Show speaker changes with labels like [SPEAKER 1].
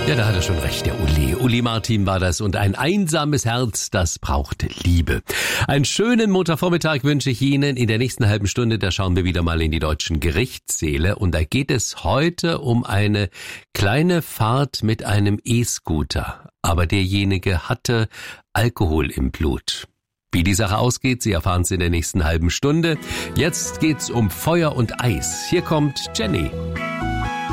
[SPEAKER 1] Ja, da hat er schon recht, der Uli. Uli Martin war das und ein einsames Herz, das braucht Liebe. Einen schönen Montagvormittag wünsche ich Ihnen. In der nächsten halben Stunde, da schauen wir wieder mal in die deutschen Gerichtssäle und da geht es heute um eine kleine Fahrt mit einem E-Scooter. Aber derjenige hatte Alkohol im Blut. Wie die Sache ausgeht, Sie erfahren es in der nächsten halben Stunde. Jetzt geht's um Feuer und Eis. Hier kommt Jenny.